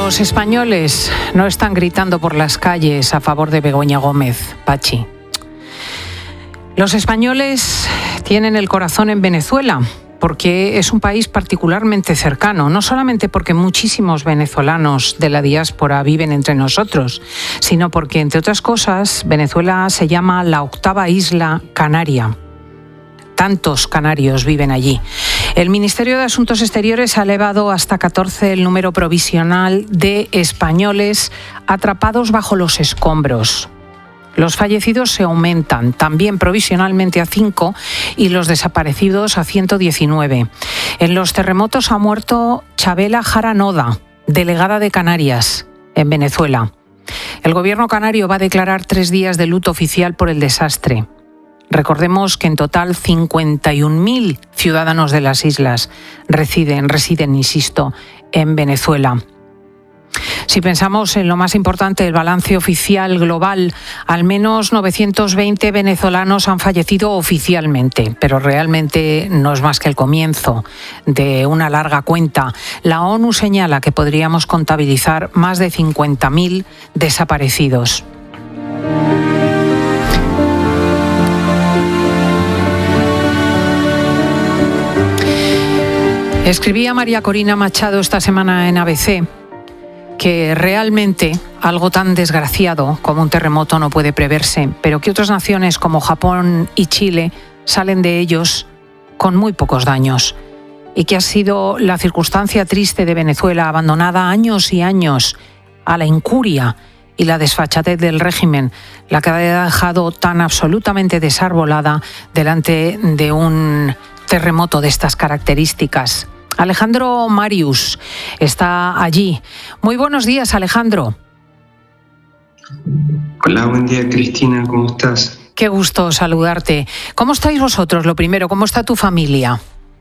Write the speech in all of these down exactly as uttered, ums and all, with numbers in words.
Los españoles no están gritando por las calles a favor de Begoña Gómez, Pachi. Los españoles tienen el corazón en Venezuela, porque es un país particularmente cercano, no solamente porque muchísimos venezolanos de la diáspora viven entre nosotros, sino porque, entre otras cosas, Venezuela se llama la octava isla canaria. Tantos canarios viven allí. El Ministerio de Asuntos Exteriores ha elevado hasta catorce el número provisional de españoles atrapados bajo los escombros. Los fallecidos se aumentan también provisionalmente a cinco y los desaparecidos a ciento diecinueve. En los terremotos ha muerto Chabela Jara Noda, delegada de Canarias, en Venezuela. El gobierno canario va a declarar tres días de luto oficial por el desastre. Recordemos que en total cincuenta y un mil ciudadanos de las islas residen, residen, insisto, en Venezuela. Si pensamos en lo más importante, el balance oficial global, al menos novecientos veinte venezolanos han fallecido oficialmente, pero realmente no es más que el comienzo de una larga cuenta. La ONU señala que podríamos contabilizar más de cincuenta mil desaparecidos. Escribía María Corina Machado esta semana en A B C que realmente algo tan desgraciado como un terremoto no puede preverse, pero que otras naciones como Japón y Chile salen de ellos con muy pocos daños, y que ha sido la circunstancia triste de Venezuela, abandonada años y años a la incuria y la desfachatez del régimen, la que ha dejado tan absolutamente desarbolada delante de un terremoto de estas características. Alejandro Marius está allí. Muy buenos días, Alejandro. Hola, buen día, Cristina, ¿cómo estás? Qué gusto saludarte. ¿Cómo estáis vosotros, lo primero? ¿Cómo está tu familia?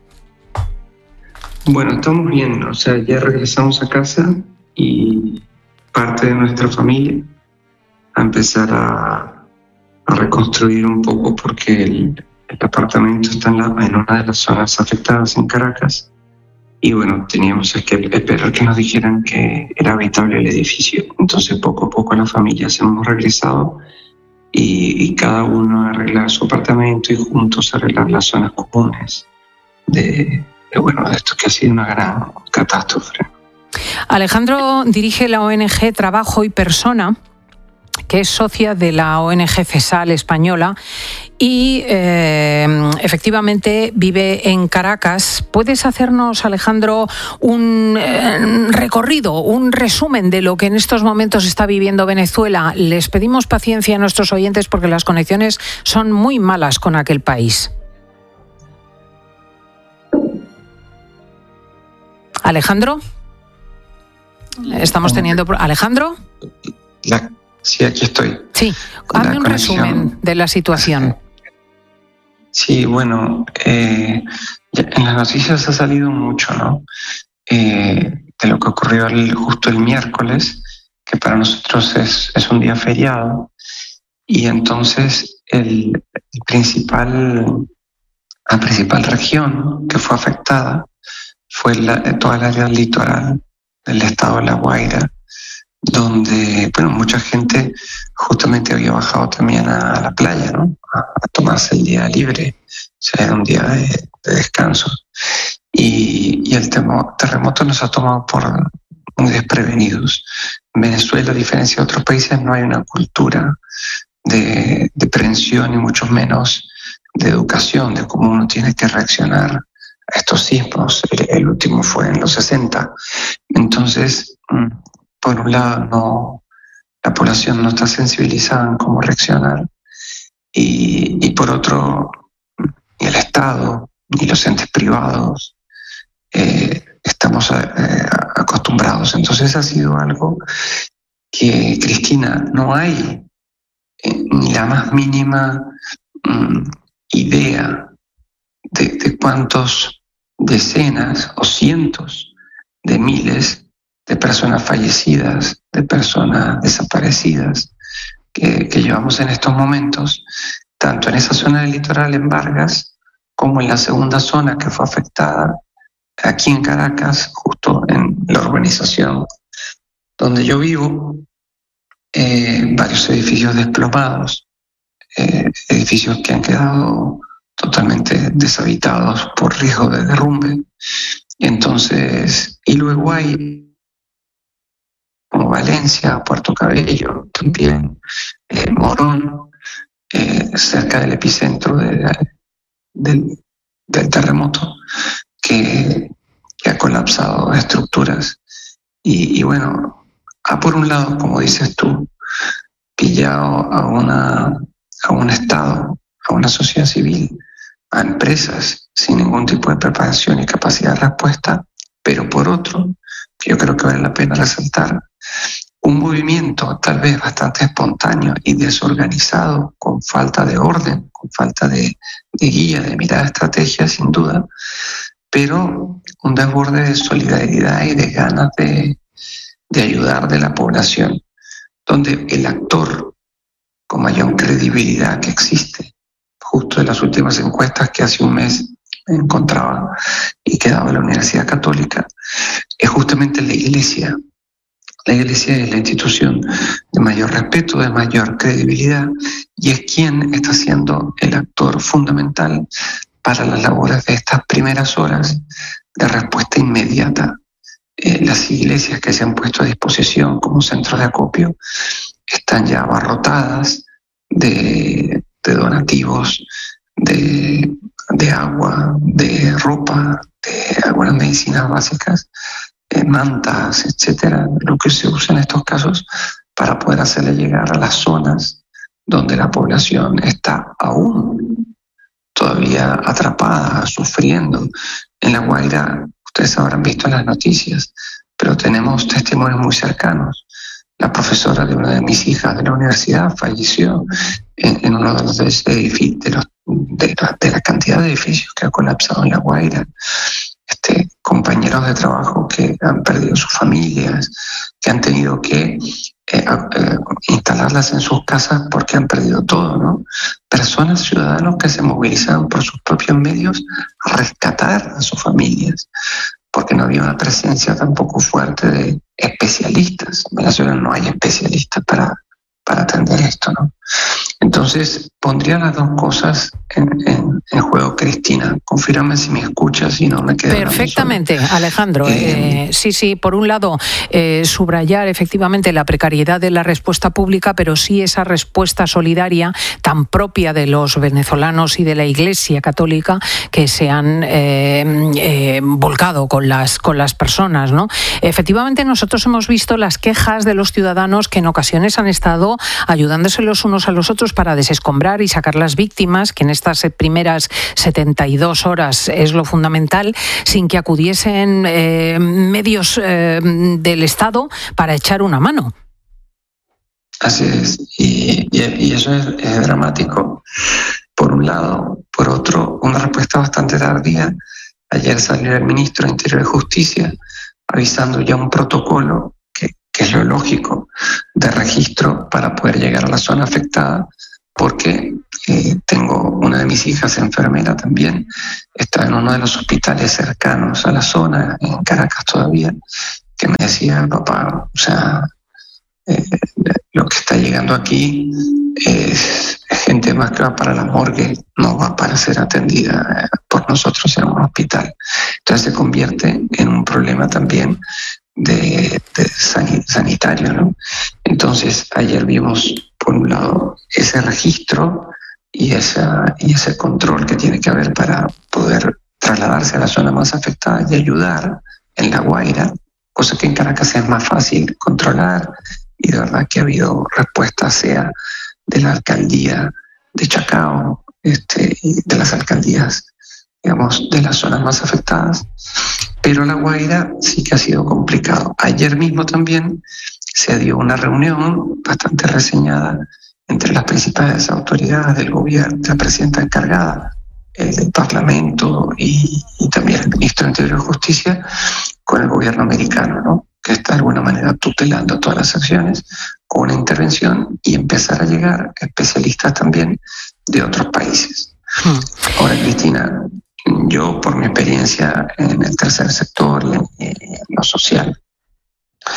Bueno, estamos bien, o sea, ya regresamos a casa y parte de nuestra familia a empezar a, a reconstruir un poco, porque el, el apartamento está en, la, en una de las zonas afectadas en Caracas. Y bueno, teníamos que esperar que nos dijeran que era habitable el edificio. Entonces, poco a poco las familias hemos regresado y, y cada uno arreglar su apartamento y juntos arreglar las zonas comunes de, de, bueno, de esto que ha sido una gran catástrofe. Alejandro dirige la O N G Trabajo y Persona, que es socia de la O N G CESAL española y eh, efectivamente vive en Caracas. ¿Puedes hacernos, Alejandro, un eh, recorrido, un resumen de lo que en estos momentos está viviendo Venezuela? Les pedimos paciencia a nuestros oyentes porque las conexiones son muy malas con aquel país. ¿Alejandro? Estamos teniendo... ¿Alejandro? La... Sí, aquí estoy. Sí, hazme un resumen de la situación. Sí, bueno, eh, en las noticias ha salido mucho, ¿no? Eh, de lo que ocurrió el, justo el miércoles, que para nosotros es, es un día feriado, y entonces el, el principal, la principal región que fue afectada fue la, toda la área litoral del estado de La Guaira, donde bueno, mucha gente justamente había bajado también a la playa, ¿no? A, a tomarse el día libre, o sea, era un día de, de descanso. Y, y el temo, terremoto nos ha tomado por muy desprevenidos. En Venezuela, a diferencia de otros países, no hay una cultura de, de prevención y mucho menos de educación, de cómo uno tiene que reaccionar a estos sismos. El, el último fue en los sesenta. Entonces, por un lado, no, la población no está sensibilizada en cómo reaccionar, y, y por otro, ni el Estado ni los entes privados eh, estamos eh, acostumbrados. Entonces ha sido algo que, Cristina, no hay eh, ni la más mínima mm, idea de, de cuántos decenas o cientos de miles de personas fallecidas, de personas desaparecidas que, que llevamos en estos momentos, tanto en esa zona del litoral en Vargas, como en la segunda zona que fue afectada aquí en Caracas, justo en la urbanización donde yo vivo, eh, varios edificios desplomados, eh, edificios que han quedado totalmente deshabitados por riesgo de derrumbe. Entonces, y luego hay como Valencia, Puerto Cabello, también eh, Morón, eh, cerca del epicentro de, de, del, del terremoto, que, que ha colapsado estructuras. Y, y bueno, ha por un lado, como dices tú, pillado a, una, a un Estado, a una sociedad civil, a empresas sin ningún tipo de preparación y capacidad de respuesta, pero por otro, que yo creo que vale la pena resaltar, un movimiento tal vez bastante espontáneo y desorganizado, con falta de orden, con falta de, de guía, de mirada, de estrategia, sin duda, pero un desborde de solidaridad y de ganas de, de ayudar de la población, donde el actor con mayor credibilidad que existe, justo en las últimas encuestas que hace un mes encontraba y que daba la Universidad Católica, es justamente la Iglesia. La Iglesia es la institución de mayor respeto, de mayor credibilidad, y es quien está siendo el actor fundamental para las labores de estas primeras horas de respuesta inmediata. Eh, las iglesias que se han puesto a disposición como centros de acopio están ya abarrotadas de, de donativos, de, de agua, de ropa, de algunas medicinas básicas, eh, mantas, etcétera, lo que se usa en estos casos para poder hacerle llegar a las zonas donde la población está aún todavía atrapada, sufriendo. En La Guaira, ustedes habrán visto en las noticias, pero tenemos testimonios muy cercanos. La profesora de una de mis hijas de la universidad falleció en, en uno de los edificios, de, los, de, la, de la cantidad de edificios que ha colapsado en La Guaira. Este, compañeros de trabajo que han perdido sus familias, que han tenido que eh, eh, instalarlas en sus casas porque han perdido todo, ¿no? Personas, ciudadanos que se movilizan por sus propios medios a rescatar a sus familias, porque no había una presencia tampoco fuerte de especialistas. En Venezuela no hay especialistas para, para atender esto, ¿no? Entonces, pondría las dos cosas en, en, en juego, Cristina. Confírame si me escuchas y no me quedo. Perfectamente, Alejandro. Eh, eh, sí, sí, por un lado, eh, subrayar efectivamente la precariedad de la respuesta pública, pero sí esa respuesta solidaria tan propia de los venezolanos y de la Iglesia Católica que se han eh, eh, volcado con las, con las personas, ¿no? Efectivamente, nosotros hemos visto las quejas de los ciudadanos que en ocasiones han estado ayudándose los unos a los otros para desescombrar y sacar las víctimas, que en estas primeras setenta y dos horas es lo fundamental, sin que acudiesen eh, medios eh, del Estado para echar una mano. Así es, y, y, y eso es, es dramático, por un lado. Por otro, una respuesta bastante tardía. Ayer salió el ministro de Interior y Justicia avisando ya un protocolo que, que es lo lógico, de registro para poder llegar a la zona afectada, porque eh, tengo una de mis hijas enfermera también, está en uno de los hospitales cercanos a la zona, en Caracas todavía, que me decía, papá, o sea, eh, lo que está llegando aquí es gente más que va para la morgue, no va para ser atendida por nosotros en un hospital. Entonces se convierte en un problema también de, de sanitario, ¿no? Entonces ayer vimos por un lado ese registro y, esa, y ese control que tiene que haber para poder trasladarse a la zona más afectada y ayudar en La Guaira, cosa que en Caracas es más fácil controlar, y de verdad que ha habido respuesta, sea de la alcaldía de Chacao, este, y de las alcaldías, digamos, de las zonas más afectadas, pero La Guaira sí que ha sido complicado. Ayer mismo también se dio una reunión bastante reseñada entre las principales autoridades del gobierno, la presidenta encargada, el del Parlamento y, y también el ministro de Interior y Justicia, con el gobierno americano, ¿no? Que está de alguna manera tutelando todas las acciones con una intervención y empezar a llegar especialistas también de otros países. Hmm. Ahora, Cristina, yo por mi experiencia en el tercer sector y en, en lo social,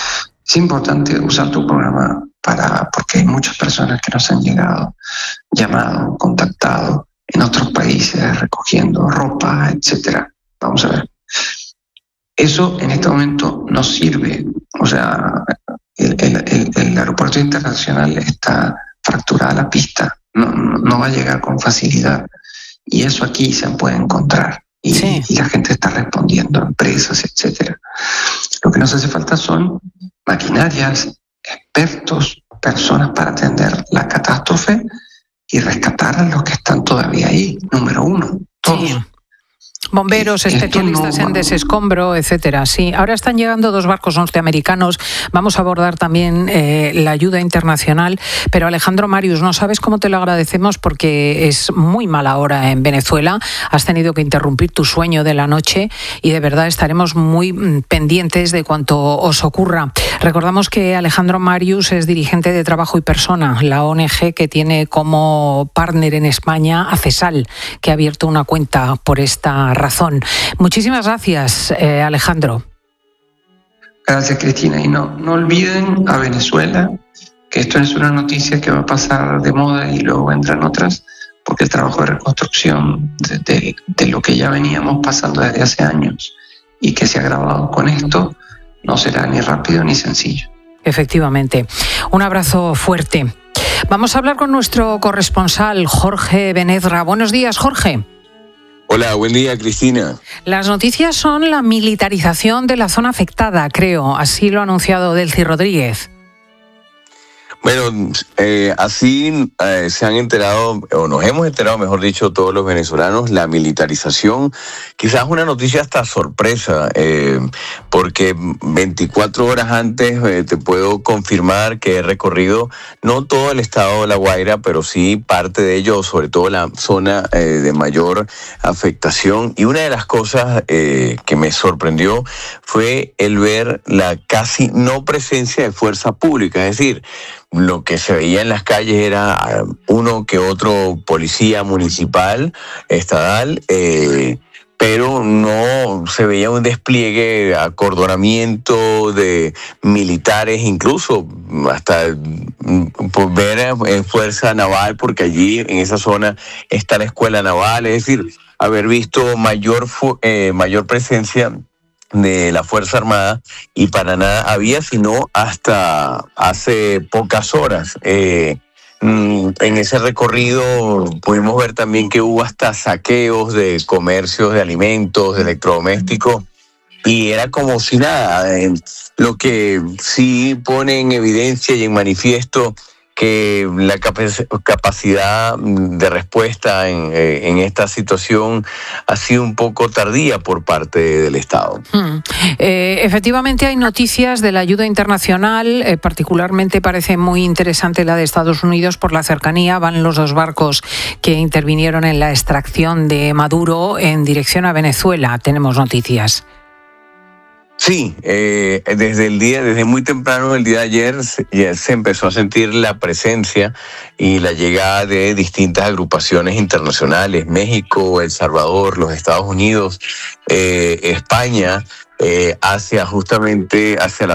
es importante usar tu programa para, porque hay muchas personas que nos han llegado, llamado, contactado en otros países, recogiendo ropa, etcétera. Vamos a ver. Eso en este momento no sirve. O sea, el, el, el, el aeropuerto internacional está fracturada la pista, no, no, no va a llegar con facilidad. Y eso aquí se puede encontrar. Y, sí. y la gente está respondiendo, empresas, etcétera. Lo que nos hace falta son maquinarias, expertos, personas para atender la catástrofe y rescatar a los que están todavía ahí, número uno, todos. Sí. Bomberos, especialistas no, en desescombro, etcétera. Sí, ahora están llegando dos barcos norteamericanos. Vamos a abordar también eh, la ayuda internacional. Pero Alejandro Marius, no sabes cómo te lo agradecemos porque es muy mala hora en Venezuela. Has tenido que interrumpir tu sueño de la noche y de verdad estaremos muy pendientes de cuanto os ocurra. Recordamos que Alejandro Marius es dirigente de Trabajo y Persona, la O N G que tiene como partner en España a CESAL, que ha abierto una cuenta por esta razón. Muchísimas gracias, eh, Alejandro. Gracias, Cristina. Y no, no olviden a Venezuela, que esto es una noticia que va a pasar de moda y luego vendrán otras, porque el trabajo de reconstrucción de, de, de lo que ya veníamos pasando desde hace años y que se ha agravado con esto, no será ni rápido ni sencillo. Efectivamente. Un abrazo fuerte. Vamos a hablar con nuestro corresponsal, Jorge Benezra. Buenos días, Jorge. Hola, buen día, Cristina. Las noticias son la militarización de la zona afectada, creo. Así lo ha anunciado Delcy Rodríguez. Bueno, eh, así eh, se han enterado, o nos hemos enterado, mejor dicho, todos los venezolanos, la militarización, quizás una noticia hasta sorpresa, eh, porque veinticuatro horas antes eh, te puedo confirmar que he recorrido no todo el estado de La Guaira, pero sí parte de ello, sobre todo la zona eh, de mayor afectación. Y una de las cosas eh, que me sorprendió fue el ver la casi no presencia de fuerza pública, es decir, lo que se veía en las calles era uno que otro policía municipal, estatal, eh, pero no se veía un despliegue, acordonamiento de militares, incluso hasta por ver en fuerza naval, porque allí en esa zona está la escuela naval, es decir, haber visto mayor, eh, mayor presencia de la Fuerza Armada, y para nada había, sino hasta hace pocas horas. Eh, en ese recorrido pudimos ver también que hubo hasta saqueos de comercios de alimentos, de electrodomésticos, y era como si nada. Eh, lo que sí pone en evidencia y en manifiesto que la capac- capacidad de respuesta en, eh, en esta situación ha sido un poco tardía por parte del Estado. Hmm. Eh, efectivamente hay noticias de la ayuda internacional, eh, particularmente parece muy interesante la de Estados Unidos por la cercanía. Van los dos barcos que intervinieron en la extracción de Maduro en dirección a Venezuela. Tenemos noticias. Sí, eh, desde el día, desde muy temprano el día de ayer se, ya se empezó a sentir la presencia y la llegada de distintas agrupaciones internacionales, México, El Salvador, los Estados Unidos, eh, España, eh, hacia justamente hacia la